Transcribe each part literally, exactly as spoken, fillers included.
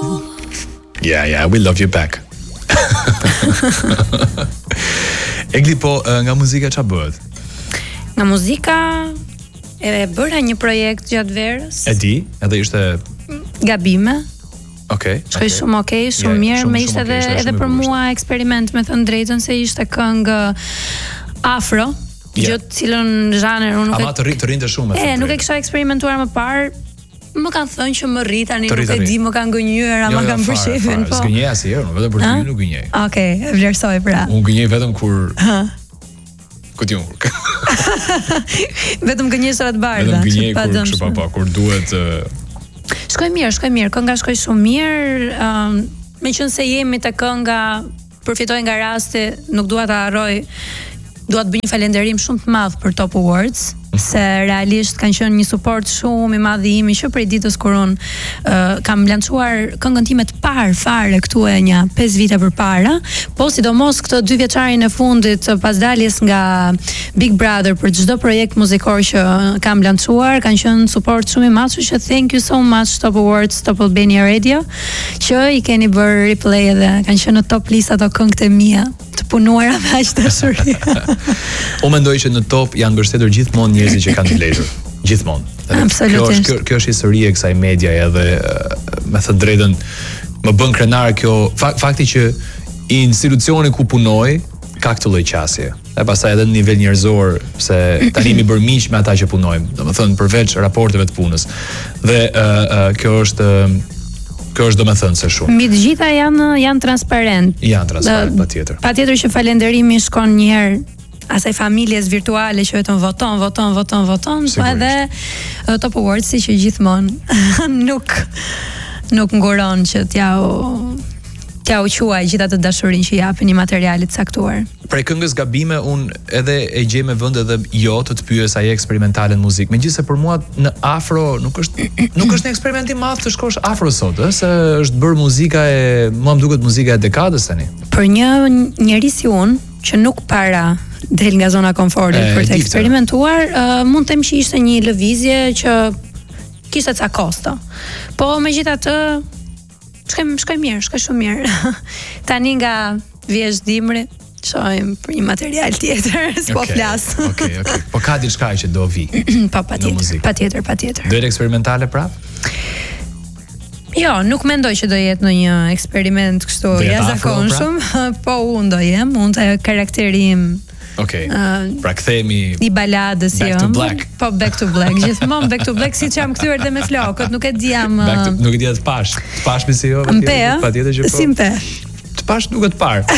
Yeah, yeah, we love you back. Egli, po, nga muzika ç'a bëhet? Nga muzika e bëra një projekt gjatë verës. E di, edhe ishte Gabime. Okej. Shkoi shumë okay, shumë Yeah, mirë, shumë, me shumë ishte okay, edhe ishte edhe shumë e për bukur, mua eksperiment, me thënë drejtën, se ishte këngë afro, Yeah. gjë të cilën zhanër unë nuk Ama të rri- të rrinte shumë. e nuk e kisha eksperimentuar më parë. Më kanë thënë që më rrit tani, Të nuk rrit, e të di, rrit. më kanë gënjur, Jo, ama jo, kanë fare, përshefin, fare. po. S'gënjej asnjëherë, unë vetëm për ty nuk gënjej. Okej, e vlerësoj pra. Unë gënjej vetëm kur ku ti unë. Vetëm gënjeshtra të bardha. Vetëm gënjej që pa kur dëmshme. kështu pa pa kur duhet ë, Shkoj mirë, shkoj mirë, kënga shkoj shumë mirë, um, me qënë se jemi të kënga, përfitoj nga rasti, nuk dua ta harroj, dua të bëj një falënderim shumë të madh për Top Awards, se realisht kanë qenë një suport shumë i madh i imi që prej ditës kur unë uh, kam lançuar këngën time të parë fare këtu e një pesë vite përpara, po sidomos këtë dy vjeçarin e fundit pas daljes nga Big Brother për çdo projekt muzikor që kam lançuar, kanë qenë suport shumë i madh, kështu që thank you so much Top Awards, Top Albania Radio, që i keni bërë replay edhe kanë qenë në top lista ato këngët e mia të punuara me aq dashuri. Unë mendoj që në top janë mbështetur gjithmonë njerëzit që kanë vlerë. Gjithmonë. Edhe Absolutisht. Kjo është kjo, kjo është historia e kësaj media edhe ë, me thënë drejtën më bën krenar kjo fak, fakti që institucioni ku punoj ka këtë lloj qasje. E pastaj edhe në nivel njerëzor, se tani mi bërë miq me ata që punojmë, domethënë përveç raporteve të punës. Dhe ë ë, kjo është kjo është domethënë se shumë. Mbi të gjitha janë janë transparent. Janë transparent, Dhe- patjetër. Patjetër që falënderimi shkon një herë asaj familjes virtuale që vetëm voton, voton, voton, voton, po Sigurisht. edhe uh, Top Awards si që gjithmonë nuk nuk nguron që t'ja u t'ja u quaj gjithë atë dashurinë që japin i materialit caktuar. Prej këngës Gabime unë edhe e gjej me vend edhe jo të të pyes a je eksperimentale në muzikë. Megjithëse për mua në afro nuk është nuk është një eksperiment i madh të shkosh afro sot, ë, se është bërë muzika e mua më duket muzika e dekadës tani. Për një njerëz si unë që nuk para del nga zona komfortit E, për të di këtë. eksperimentuar, uh, mund të them që ishte një lëvizje që kishte ca kosto. Po megjithatë shkoj shkoj mirë, shkoj shumë mirë. Tani nga vjesh dimri, shojmë për një material tjetër, s'po Okej, flas. Okej, okej. Po ka diçka që do vi. Po patjetër, muzikë. patjetër, patjetër. Do jetë eksperimentale prap? Jo, nuk mendoj që do jetë në një eksperiment kështu Do jetë afro, jashtëzakonshëm, po unë do jem, unë të karakteri im Okej. Uh, Pra kthehemi i baladës Back jam. to black. Po back to black, gjithmonë back to black, siç jam kthyer dhe me flokët, nuk e di jam back to, uh, nuk e di atë të pash. Të pash me si jo, mpe, patjetër që po. si mpe. Të pash duket të parë.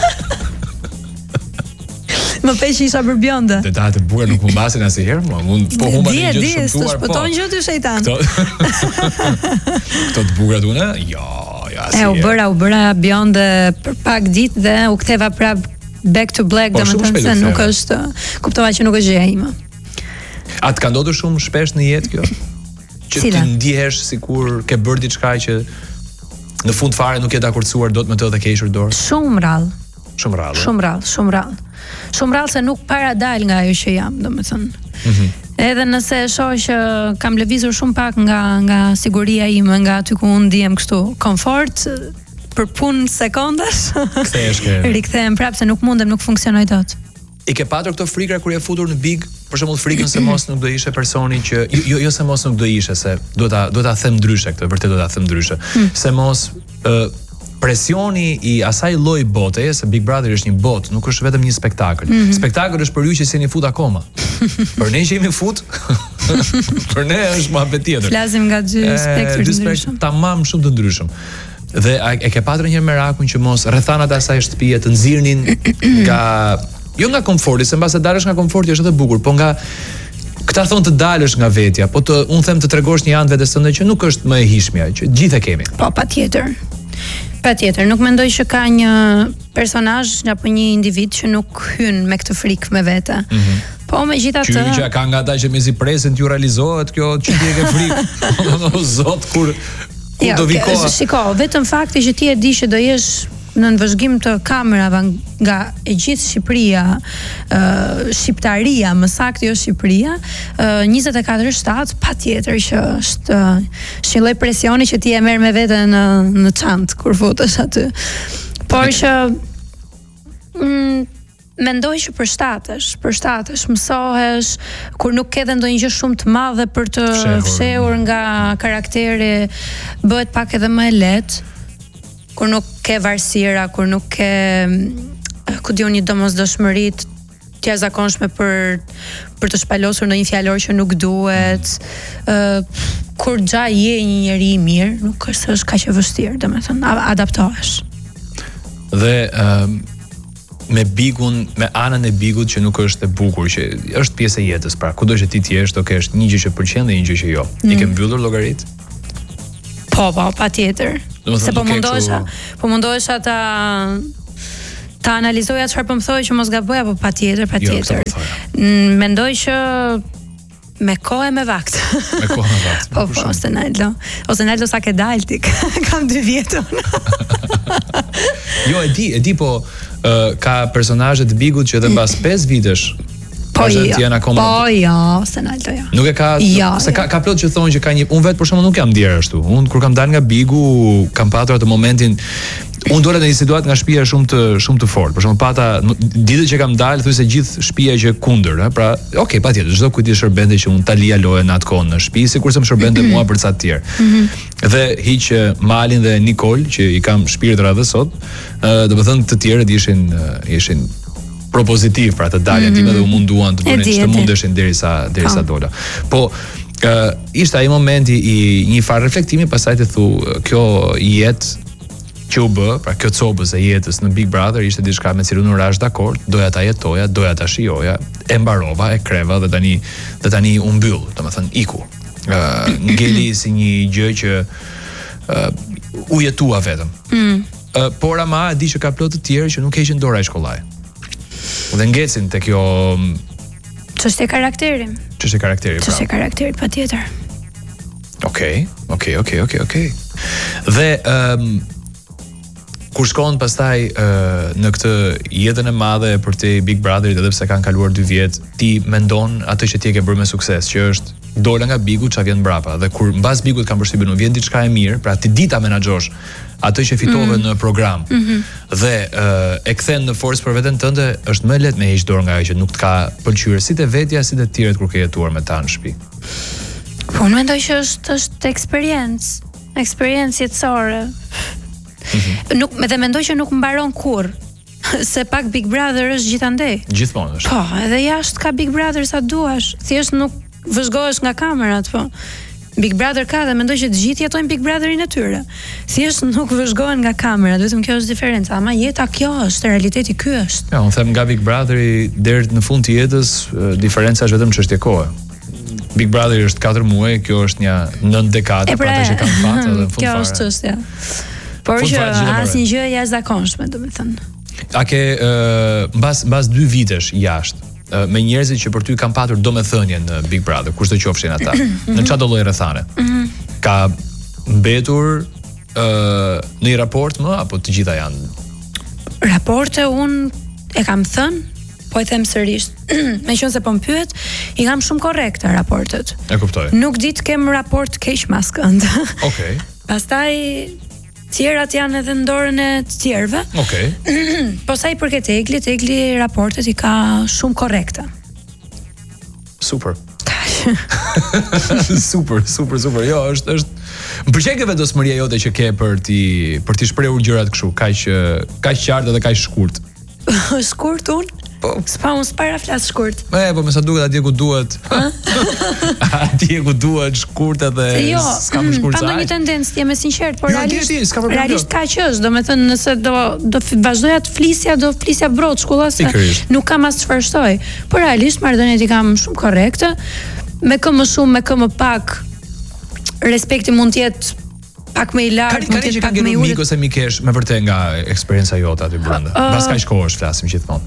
Më pe që isha për bjonde. Detajet e bukura nuk më mbasin asnjëherë, mua mund po humba Di, një e gjë di, të s'të shumtuar po. shpëton gjë ty shejtan. Këto Këto të bukurat unë? Jo, jo E u bëra, u bëra bjonde për pak ditë dhe u ktheva prap back to black, Po, shumë domethënë shpejt se u nuk ktheve. është, kuptova që nuk është gjëja ime. A të ka ndodhur shumë shpesh në jetë kjo? Që Cila? të ndihesh sikur ke bërë diçka që në fund fare nuk je dakordsuar dot me të dhe ke hequr dorë? Shumë rrallë, Shumë rrallë. shumë rrallë, shumë rrallë. Shumë rrallë se nuk para dal nga ajo që jam, domethënë. Mhm. Edhe nëse e shoh që kam lëvizur shumë pak nga nga siguria ime, nga aty ku unë ndihem kështu komfort, për punë sekondash, Kthehesh ke. rikthehem prapë se nuk mundem, nuk funksionoj dot. I ke patur këto frikra kur je futur në Big, për shembull frikën se mos nuk do ishe personi që jo jo, jo se mos nuk do ishe, se do ta do ta them ndryshe këtë, vërtet do ta them ndryshe. Se mos ë presioni i asaj lloj bote, se Big Brother është një botë, nuk është vetëm një spektakël. Mm -hmm. Spektakël është për ju që s'jeni fut akoma. Për ne që jemi fut, për ne është mohabet tjetër. Flasim nga dy E, spektra dy të spekt- ndryshëm. Tamam shumë të ndryshëm. Dhe a, e ke patur një merakun që mos rrethanat e asaj shtëpie të nxirnin nga jo nga komforti, se mbase dalësh nga komforti është edhe bukur, po nga këta thonë të dalësh nga vetja, po të unë them të tregosh një anë vetes tënde që nuk është më e hishmja, që gjithë e kemi. Po, patjetër. Patjetër, nuk mendoj që ka një personazh apo një individ që nuk hyn me këtë frikë me vete. Mm -hmm. Po megjithatë, Që që ka nga ata që mezi presin t'ju realizohet kjo që ti e ke frikë. O zot kur kur jo, do vi ke- koha. Shiko, vetëm fakti që ti e di që do jesh në vëzhgim të kamerave nga e gjithë Shqipëria, uh, shqiptaria, më saktë jo Shqipëria, uh, njëzet e katër shtatë, patjetër që është uh, është një lloj presioni që ti e merr me vete në në çantë kur futesh aty. Por që mm, mendoj që përshtatesh, përshtatesh, mësohesh, kur nuk ke dhe ndonjë gjë shumë të madhe për të fshehur, fshehur nga karakteri, bëhet pak edhe më e lehtë. Kur nuk ke varësira, kur nuk ke, ku diun, një domosdoshmëri të jashtëzakonshme për për të shpalosur ndonjë fjalor që nuk duhet, ë uh, kur xha je një njeri i mirë, nuk është është kaq e vështirë, domethënë adaptohesh. Dhe um, me bigun, me anën e bigut që nuk është e bukur, që është pjesë e jetës, pra kudo që ti të jesh, do kesh një gjë që pëlqen dhe një gjë që jo. Mm. I ke mbyllur llogarit? Po, po, patjetër. Se po mundohesha, po mundohesha ta ta analizoja çfarë po më thoi që mos gaboja, po patjetër, patjetër. Jo, mendoj që me kohë e me vakt. Me kohë e me vakt. Po, po, ose Naldo. Ose Naldo sa ke dalë ti. Kam dy vjetun. Jo, e di, e di, po uh, ka personazhe të bigut që edhe mbas pesë vitesh po jo, akoma... po jo, se Naldo jo. Nuk e ka, jo, se jo. ka, ka plot që thonë që ka një, unë vetë për shembull nuk jam ndjerë ashtu. Unë kur kam dalë nga bigu, kam patur atë momentin, unë dola në një situatë nga shtëpia shumë të shumë të fortë. Për shembull pata ditët që kam dalë, thuaj se gjithë shtëpia që kundër, ëh, pra, okay, patjetër, çdo kujt i shërbente që unë ta lija lojën atë kohë në shtëpi, sikurse më shërbente mua për ca të tjerë. Dhe hiq Malin dhe Nikol, që i kam shpirtra edhe sot, ëh, domethënë të tjerët ishin ishin propozitiv pra të dalja mm-hmm. time dhe u munduan të bënin ç'të mundeshin derisa derisa dola. Po uh, ishte ai momenti i një farë reflektimi, pastaj të thu kjo jetë që u bë, pra kjo copës e jetës në Big Brother ishte diçka me cilën unë rash dakord, doja ta jetoja, doja ta shijoja, e mbarova, e kreva dhe tani dhe tani u mbyll, domethënë iku. Uh, ngeli si një gjë që uh, u jetua vetëm. Mm. Uh, por ama e di që ka plot të tjerë që nuk heqin dora e shkollaj. Dhe ngecin te kjo çështje karakteri. Çështje karakteri. Çështje karakteri patjetër. Okej, okej, okej, okej, okej. Dhe ëm um, kur shkon pastaj uh, në këtë jetën e madhe për te Big Brotherit, edhe pse kanë kaluar dy vjet, ti mendon atë që ti e ke bërë me sukses, që është dola nga Bigu ç'a vjen mbrapa, dhe kur mbas Bigut kanë përshtypjen u vjen diçka e mirë, pra ti dita menaxhosh atë që fitove mm. në program. Mm-hmm. Dhe uh, e kthen në forcë për veten tënde, është më lehtë me heq dorë nga ajo që nuk të ka pëlqyer si te vetja si te të tjerët kur ke jetuar me ta në shtëpi. Po unë mendoj që është është eksperiencë, eksperiencë jetësore. Mm-hmm. Nuk, me dhe mendoj që nuk mbaron kurr. Se pak Big Brother është gjithandej. Gjithmonë është. Po, edhe jashtë ka Big Brother sa duash. Thjesht nuk vëzhgohesh nga kamerat, po. Big Brother ka dhe mendoj që të gjithë jetojnë Big Brotherin e tyre. Thjesht nuk vëzhgohen nga kamerat, vetëm kjo është diferenca, ama jeta kjo është, realiteti ky është. Ja, unë them nga Big Brotheri deri në fund të jetës, diferenca është vetëm çështje kohe. Big Brother është katër muaj, kjo është një nëntë dekada, pra ata që kanë fat edhe në fund fare. Kjo është çështja. Por që asnjë gjë e jashtëzakonshme, domethënë. A ke uh, mbas mbas dy vitesh jashtë, uh, me njerëzit që për ty kanë patur domethënie në Big Brother, kushdo qofshin ata, në çdo lloj rrethane. Ka mbetur uh, në një raport më apo të gjitha janë? Raporte unë e kam thënë, po e them sërish, meqense po më pyet, i kam shumë korrekte raportet. E kuptoj. Nuk di të kem raport keq mas kënd. Okej. Okay. Pastaj tjerat janë edhe në dorën e të tjerëve. Okej. Okay. Po sa i përket Eglit, Egli raportet i ka shumë korrekte. Super. super, super, super. Jo, është është më pëlqen kjo vendosmëria jote që ke për ti për ti shprehur gjërat kështu, kaq kaq qartë dhe kaq shkurt. Shkurt unë? Po, s'pa unë s'para flas shkurt. E, po me sa duket atje ku duhet. Atje ku duhet shkurt edhe jo, s'kam shkurt sa. Pa ndonjë tendencë, të jem e sinqert, por jo, realisht, ti, ti, realisht ka që është, domethënë nëse do do vazhdoja të flisja, do flisja brot shkollase, nuk kam as çfarë shtoj. Por realisht marrëdhëniet i kam shumë korrekte, me kë më shumë, me kë më pak. Respekti mund të jetë pak më i lartë, mund të jetë pak më i ulët. Mik ose mikesh me vërtet nga eksperjenca jote aty brenda. Mbas kaq kohësh flasim gjithmonë.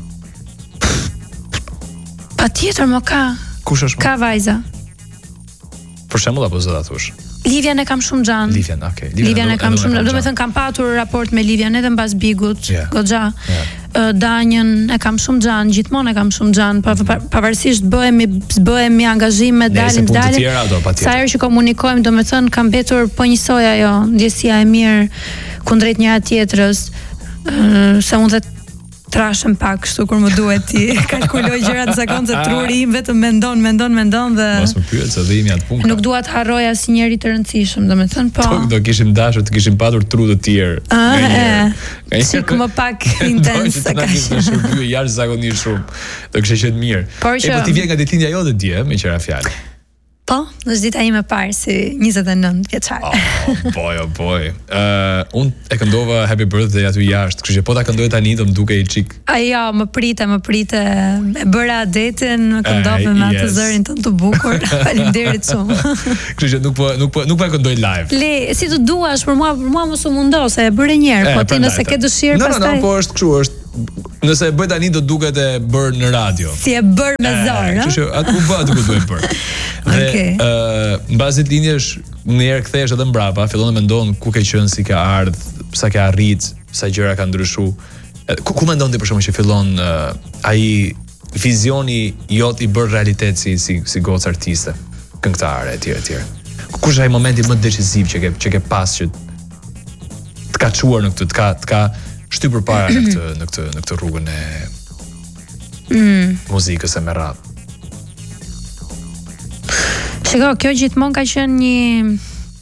Pa tjetër më ka. Kush është më? Ka vajza. Për shembull apo zë ta thosh? Livian e kam shumë xhan. Livian, okay. Livian e kam shumë, do të thënë kam patur raport me Livian edhe mbas Bigut, Yeah. goxha. Yeah. Danjën e kam shumë xhan, gjithmonë e kam shumë xhan, pa, pa, pavarësisht bëhemi bëhemi angazhime, dalim, punë të dalim. tjera, do, patjetër. Sa herë që komunikojmë, domethënë kam mbetur po njësoj ajo, ndjesia e mirë kundrejt njëra tjetrës, ë se unë dhe trashem pak kështu kur më duhet ti kalkuloj gjërat zakonisht se truri im vetëm mendon, mendon, mendon dhe Mos më pyet se dhe imi atë punë. nuk dua të harroj asnjëri të rëndësishëm, domethënë po. Do, do kishim dashur të kishim patur tru të tjerë. Ah, e. Sik më pak intens se ka. Do të shërbye jashtëzakonisht shumë. Do kishte qenë mirë. Por E që- po ti vjen nga ditëlindja jote dje, me qira fjalë. Po, është dita ime e parë si njëzet e nëntë vjeçare. Oh, boy, oh boy. Uh, unë e këndova Happy Birthday aty jashtë, kështu që po ta këndoj tani do më duke i çik. Ajo, më prite, më prite, e bëra detin, më këndove Eh, me atë yes. zërin tënd të bukur. Faleminderit shumë. Kështu që nuk po nuk po nuk po e këndoj live. Le, si të duash, për mua, për mua mos u mundo se e bëre një herë, Eh, po ti prandaj, nëse ke ta. dëshirë No, no, pastaj. no, po është kështu, është nëse e bëj tani do duket e bërë në radio. Si e bër me zor, Kështu ëh? që atë u bë atë ku duhet bërë. Dhe Okej. ë mbas ditëlindjesh një herë kthehesh edhe mbrapa, fillon të mendon ku ke qenë, si ke ardh, sa ke arrit, sa gjëra kanë ndryshuar. E, Ku, ku mendon ti për shkakun që fillon uh, ai vizioni jot i bërë realitet si si si gocë artiste, këngëtare etj etj. Ku është ai momenti më decisiv që ke që ke pas që të ka çuar në këtë, të ka të ka shtyr përpara në këtë në këtë në këtë rrugën e Mm. muzikës e me radhë. Shiko, kjo gjithmonë ka qenë një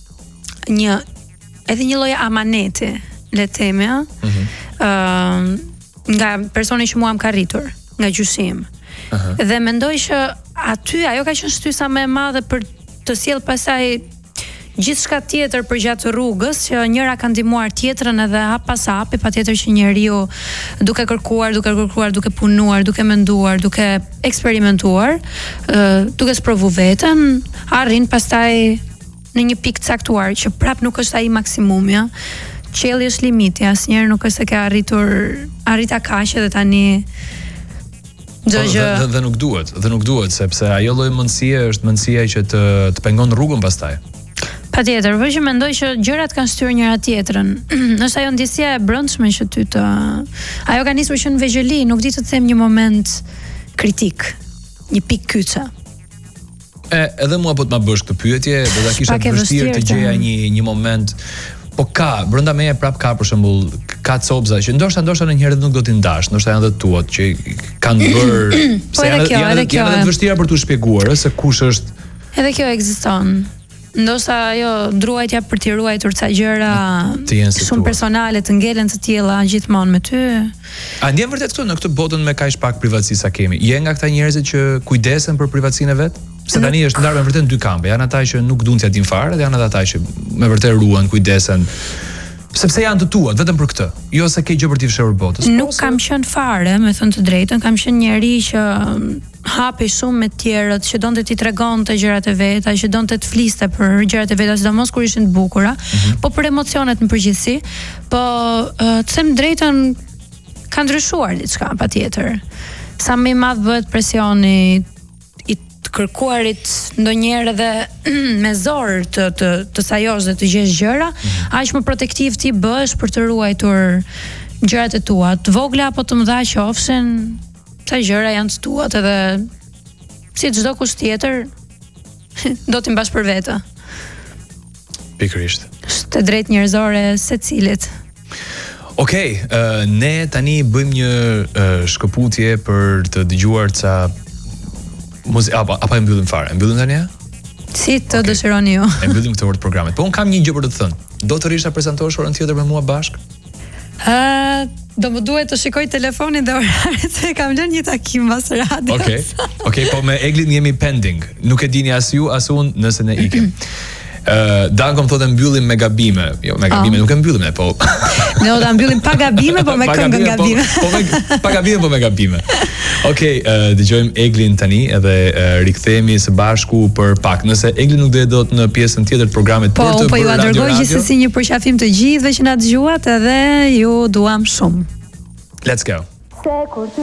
një edhe një lloj amaneti, le të themi, ëh. Mhm. Ëm, nga personi që mua më ka rritur, nga gjyshim. Aha. Dhe mendoj që aty ajo ka qenë shtysa më e madhe për të sjell pasaj gjithçka tjetër përgjatë rrugës, që njëra ka ndihmuar tjetrën edhe hap pas hapi, patjetër që njeriu duke kërkuar, duke kërkuar, duke punuar, duke menduar, duke eksperimentuar, ë duke sprovu veten, arrin pastaj në një pikë caktuar që prap nuk është ai maksimumi, ja. Qielli është limiti, asnjëherë nuk është se ke arritur arrita kaq dhe tani çdo Po, gjë. dhe, dhe, dhe nuk duhet, dhe nuk duhet sepse ajo lloj mundësie është mundësia që të të pengon rrugën pastaj. Patjetër, por që mendoj që gjërat kanë shtyrë njëra tjetrën. Është ajo ndjesia e brendshme që ty të ajo ka nisur që në vegjëli, nuk di të them një moment kritik, një pikë kyçe. E, edhe mua po të ma bësh këtë pyetje, do ta kisha Pak e vështirë të vështirë, gjeja ta. një një moment. Po ka, brenda meje prap ka për shembull, ka copza që ndoshta ndoshta ndonjëherë nuk do t'i ndash, ndoshta janë edhe tuat që kanë bërë Po se edhe janë kjo, janë edhe kjo janë e- të vështira për t'u shpjeguar, ë, se kush është. Edhe kjo ekziston. Ndoshta ajo druajtja për t'i ruajtur ca gjëra Të jenë si shumë tuat. personale, të ngelen të tilla gjithmonë me ty. A ndjen vërtet këtu në këtë botën me kaq pak privatësi sa kemi? Je nga këta njerëzit që kujdesen për privatësinë e vet? Se tani është ndarë me vërtet në dy kampe. Janë ata që nuk duan t'ia din fare dhe janë edhe ata që me vërtet ruan, kujdesen. Sepse janë të tuat vetëm për këtë. Jo se ke gjë për t'i fshehur botës. Nuk po, se- kam qenë fare, me thënë të drejtën, kam qenë njeri që hapi shumë me tjerët, që donte t'i tregonte gjërat e veta, që donte të fliste për gjërat e veta, sidomos kur ishin të bukura, po për emocionet në përgjithësi, po ë, të them drejtën ka ndryshuar diçka patjetër. Sa më i madh bëhet presioni i të kërkuarit ndonjëherë edhe me zor të të të sajosh dhe të gjesh gjëra, aq më protektiv ti bëhesh për të ruajtur gjërat e tua, të vogla apo të mëdha qofshin, sa gjëra janë të tuat edhe si çdo kush tjetër do t'i mbash për vete. Pikërisht. Është e drejtë njerëzore secilit. Okej, ë, ne tani bëjmë një ë, shkëputje për të dëgjuar ca muzikë apo apo e mbyllim fare. E mbyllim tani? a? Si të dëshironi ju. E mbyllim këtë orë të programit. Po un kam një gjë për të thënë. Do të rish ta prezantosh orën tjetër me mua bashk? Ë, do më duhet të shikoj telefonin dhe oraret se kam lënë një takim pas radios. Okej. Okej, po me Eglin jemi pending. Nuk e dini as ju as unë nëse ne ikim. Ë, Danko më thotë mbyllim me gabime. Jo, me gabime Ah. nuk e mbyllim ne, po. Ne do ta mbyllim pa gabime, po me Pa këngë gabime, gabime. Po, po me pa gabime, po me gabime. Okej, ë, dëgjojmë Eglin tani edhe ë, rikthehemi së bashku për pak. Nëse Eglin nuk do të dot në pjesën tjetër të programit Po, për të unë po ju bërë radio dërgoj radio. gjithsesi një përqafim të gjithëve që na dëgjuat edhe ju duam shumë. Let's go. Se kur ti